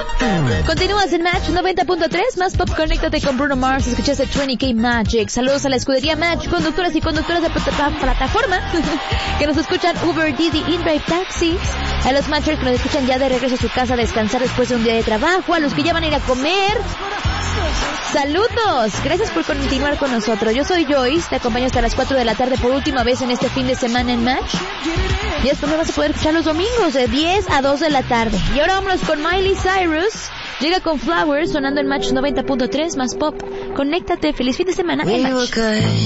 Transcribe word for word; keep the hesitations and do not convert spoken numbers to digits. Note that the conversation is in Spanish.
Continúas en Match noventa punto tres, más pop, conéctate con Bruno Mars, escuchaste veinte K Magic. Saludos a la escudería Match, conductoras y conductoras de pl- plataforma que nos escuchan Uber, Didi, InDrive, Taxis. A los Matchers que nos escuchan ya de regreso a su casa a descansar después de un día de trabajo. A los que ya van a ir a comer. Saludos, gracias por continuar con nosotros. Yo soy Joyce, te acompaño hasta las cuatro de la tarde por última vez en este fin de semana en Match. Y después me vas a poder escuchar los domingos de diez a dos de la tarde. Y ahora vámonos con Miley Cyrus. Llega con Flowers sonando en Match noventa punto tres más pop. Conéctate, feliz fin de semana en Match.